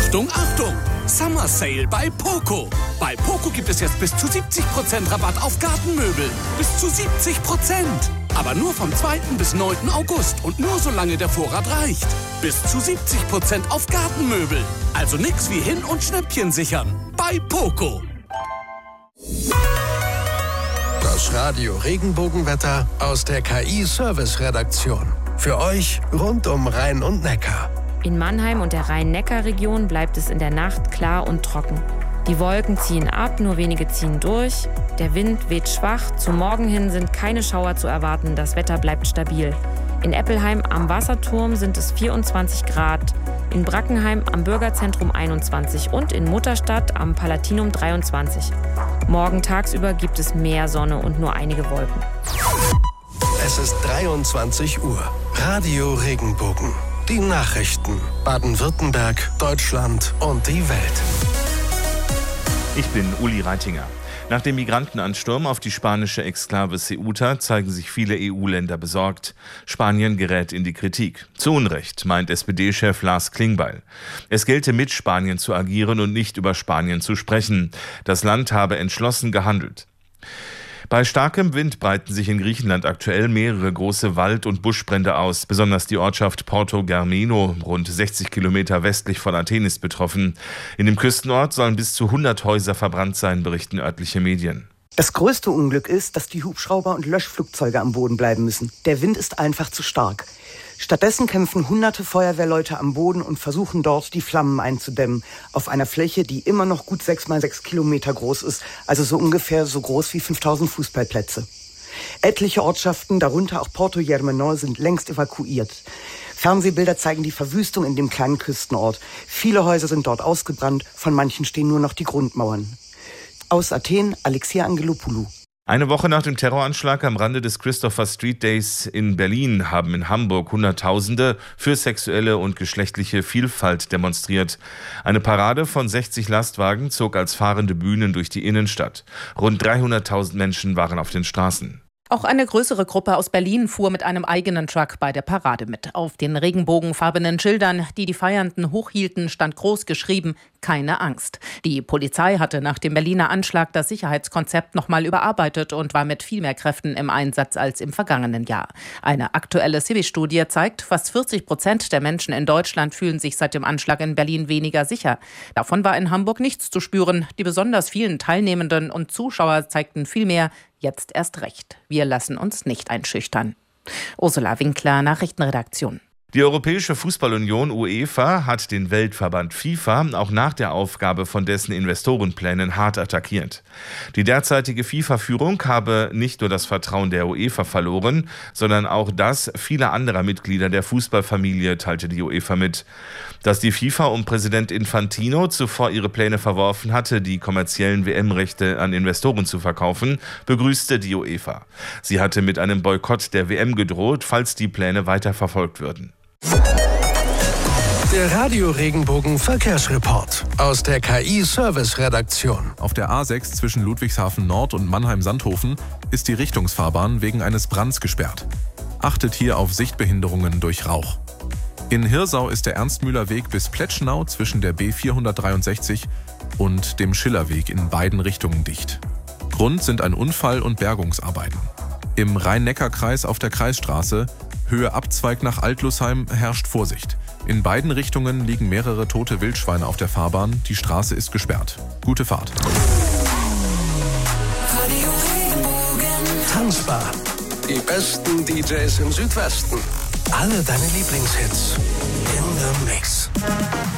Achtung, Achtung! Summer Sale bei Poco. Bei Poco gibt es jetzt bis zu 70% Rabatt auf Gartenmöbel. Bis zu 70%. Aber nur vom 2. bis 9. August und nur solange der Vorrat reicht. Bis zu 70% auf Gartenmöbel. Also nix wie hin- und Schnäppchen sichern. Bei Poco. Das Radio Regenbogenwetter aus der KI-Service-Redaktion. Für euch rund um Rhein und Neckar. In Mannheim und der Rhein-Neckar-Region bleibt es in der Nacht klar und trocken. Die Wolken ziehen ab, nur wenige ziehen durch. Der Wind weht schwach. Zum Morgen hin sind keine Schauer zu erwarten. Das Wetter bleibt stabil. In Eppelheim am Wasserturm sind es 24 Grad. In Brackenheim am Bürgerzentrum 21 und in Mutterstadt am Palatinum 23. Morgen tagsüber gibt es mehr Sonne und nur einige Wolken. Es ist 23 Uhr. Radio Regenbogen. Die Nachrichten. Baden-Württemberg, Deutschland und die Welt. Ich bin Uli Reitinger. Nach dem Migrantenansturm auf die spanische Exklave Ceuta zeigen sich viele EU-Länder besorgt. Spanien gerät in die Kritik. Zu Unrecht, meint SPD-Chef Lars Klingbeil. Es gelte mit Spanien zu agieren und nicht über Spanien zu sprechen. Das Land habe entschlossen gehandelt. Bei starkem Wind breiten sich in Griechenland aktuell mehrere große Wald- und Buschbrände aus. Besonders die Ortschaft Porto Germeno, rund 60 Kilometer westlich von Athen, ist betroffen. In dem Küstenort sollen bis zu 100 Häuser verbrannt sein, berichten örtliche Medien. Das größte Unglück ist, dass die Hubschrauber und Löschflugzeuge am Boden bleiben müssen. Der Wind ist einfach zu stark. Stattdessen kämpfen hunderte Feuerwehrleute am Boden und versuchen dort, die Flammen einzudämmen. Auf einer Fläche, die immer noch gut 6 mal 6 Kilometer groß ist, also so ungefähr so groß wie 5000 Fußballplätze. Etliche Ortschaften, darunter auch Porto Germano, sind längst evakuiert. Fernsehbilder zeigen die Verwüstung in dem kleinen Küstenort. Viele Häuser sind dort ausgebrannt, von manchen stehen nur noch die Grundmauern. Aus Athen, Alexia Angelopoulou. Eine Woche nach dem Terroranschlag am Rande des Christopher Street Days in Berlin haben in Hamburg Hunderttausende für sexuelle und geschlechtliche Vielfalt demonstriert. Eine Parade von 60 Lastwagen zog als fahrende Bühnen durch die Innenstadt. Rund 300.000 Menschen waren auf den Straßen. Auch eine größere Gruppe aus Berlin fuhr mit einem eigenen Truck bei der Parade mit. Auf den regenbogenfarbenen Schildern, die die Feiernden hochhielten, stand groß geschrieben: Keine Angst. Die Polizei hatte nach dem Berliner Anschlag das Sicherheitskonzept nochmal überarbeitet und war mit viel mehr Kräften im Einsatz als im vergangenen Jahr. Eine aktuelle Civis-Studie zeigt, fast 40% der Menschen in Deutschland fühlen sich seit dem Anschlag in Berlin weniger sicher. Davon war in Hamburg nichts zu spüren. Die besonders vielen Teilnehmenden und Zuschauer zeigten vielmehr: Jetzt erst recht. Wir lassen uns nicht einschüchtern. Ursula Winkler, Nachrichtenredaktion. Die Europäische Fußballunion UEFA hat den Weltverband FIFA auch nach der Aufgabe von dessen Investorenplänen hart attackiert. Die derzeitige FIFA-Führung habe nicht nur das Vertrauen der UEFA verloren, sondern auch das vieler anderer Mitglieder der Fußballfamilie, teilte die UEFA mit. Dass die FIFA um Präsident Infantino zuvor ihre Pläne verworfen hatte, die kommerziellen WM-Rechte an Investoren zu verkaufen, begrüßte die UEFA. Sie hatte mit einem Boykott der WM gedroht, falls die Pläne weiterverfolgt würden. Der Radio Regenbogen Verkehrsreport aus der KI-Service-Redaktion. Auf der A6 zwischen Ludwigshafen Nord und Mannheim-Sandhofen ist die Richtungsfahrbahn wegen eines Brands gesperrt. Achtet hier auf Sichtbehinderungen durch Rauch. In Hirsau ist der Ernstmühler-Weg bis Pletschnau zwischen der B463 und dem Schillerweg in beiden Richtungen dicht. Grund sind ein Unfall und Bergungsarbeiten. Im Rhein-Neckar-Kreis auf der Kreisstraße, Höhe Abzweig nach Altlusheim, herrscht Vorsicht. In beiden Richtungen liegen mehrere tote Wildschweine auf der Fahrbahn. Die Straße ist gesperrt. Gute Fahrt. Tanzbar. Die besten DJs im Südwesten. Alle deine Lieblingshits in the Mix.